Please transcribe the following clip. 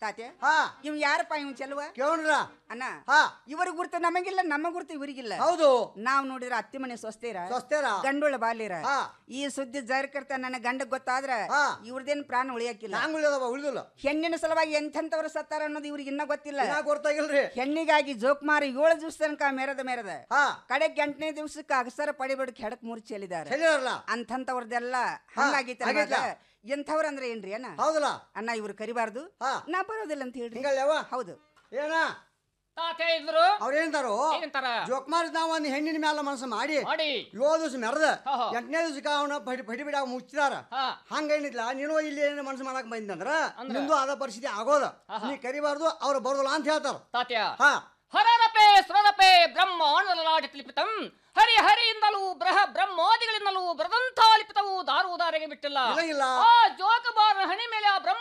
ತಾತೆ ಹಾ ಇವ್ ಯಾರಪ್ಪ ಇವ್ ಚೆಲುವ ಕೇಳ್ರ ಅಣ್ಣ ಹಾ ಇವ್ರ ಗುರ್ತು ನಮಗಿಲ್ಲ ನಮ್ಮ ಗುರ್ತು ಇವರಿಗಿಲ್ಲ ಹೌದು ನಾವ್ ನೋಡಿದ್ರ ಅತ್ತಿ ಮನೆ ಸ್ವಸ್ಥೇರ ಸ್ವಸ್ಥೇರ ಗಂಡುಳ ಬಾಲಿರ ಹಾ ಈ ಸುದ್ದಿ ಜಾರಿಕರ್ತ ನನ್ನ ಗಂಡ ಗೊತ್ತಾದ್ರ ಹಾ ಇವ್ರದೇನ್ ಪ್ರಾಣ ಉಳಿಯಕ್ಕಿಲ್ಲ ಹಂಗ ಉಳಿದವ ಉಳಿದಿಲ್ಲ ಹೆಣ್ಣಿನ ಸಲುವಾಗಿ ಎಂಥವ್ರು ಸತ್ತಾರ ಅನ್ನೋದು ಇವ್ರಿಗೆ ಇನ್ನ ಗೊತ್ತಿಲ್ಲ ಗೊತ್ತಾಗಿಲ್ರಿ ಹೆಣ್ಣಿಗಾಗಿ ಜೋಕ್ಮಾರಿ 7 ದಿವಸ ತನಕ ಮೆರೆದ ಹಾ ಕಡೆ 8ನೇ ದಿವಸಕ್ಕೆ ಅಗಸರ ಪಡಿಬೇಡಕ್ ಹೆಡಕ್ ಮೂರ್ ಚೆಲ್ಲಿದಾರೆ ಹೇಳಿರಲ್ಲ ಅಂಥವ್ರದೆಲ್ಲ ಹಂಗಾಗಿತ್ತ ಎಂಥವ್ರಂದ್ರೆ ಏನ್ರಿ ಅಣ್ಣ ಹೌದಲ್ಲ ಅಣ್ಣ ಇವ್ರು ಕರಿಬಾರ್ದು ಹಾ ನಾ ಬರೋದಿಲ್ಲ ಅಂತ ಹೇಳ್ರಿ ಹಿಂಗಲ್ಯವ ಹೌದು ಏನ ತಾತೆ ಇದ್ರು ಅವ್ರೇಂತಾರೋ ಏನಂತಾರ ಜೋಕ್ಮಾರಿ ನಾವು ಒಂದು ಹೆಣ್ಣಿನ ಮ್ಯಾಲ ಮನಸ್ಸು ಮಾಡಿ ಮಾಡಿ 7 ದಿವಸ ಮೆರೆದ ಹಾ, ಹಾ. 8ನೇ ದಿವಸಕ್ಕೆ ಅವನ ಪಡಿ ಬಿಡಾಗ ಮುಚ್ಚಿದಾರ ಹಾ ಹಂಗೇನಿಲ್ಲ ನೀನು ಇಲ್ಲಿ ಏನು ಮನಸ್ಸು ಮಾಡಕ್ ಬಂದಂದ್ರ ಅಂದ್ರ? ನಿಂದು ಅದ ಪರಿಸ್ಥಿತಿ ಆಗೋದ ಹಾ, ಹಾ. ನೀ ಕರಿಬಾರ್ದು ಅವ್ರು ಬರೋದಿಲ್ಲ ಅಂತ ಹೇಳ್ತಾರ ತಾತ್ಯ ಹಾ ಹರರಪೆ ಸುರರಪೆ ಬ್ರಹ್ಮಾಂಡಲಾಟ ಲಿಪಿತಂ ಹರಿ ಹರಿಯಿಂದಲೂ ಬ್ರಹ್ಮಾದಿಗಳಿಂದಲೂ ಬರದಂಥ ಲಿಪಿತವು ದಾರು ದಾರಿಗೆ ಬಿಟ್ಟಿಲ್ಲ ಇಲ್ಲ ಆ ಜೋಕಬಾರ ಹಣಿ ಮೇಲೆ ಆ ಬ್ರಹ್ಮ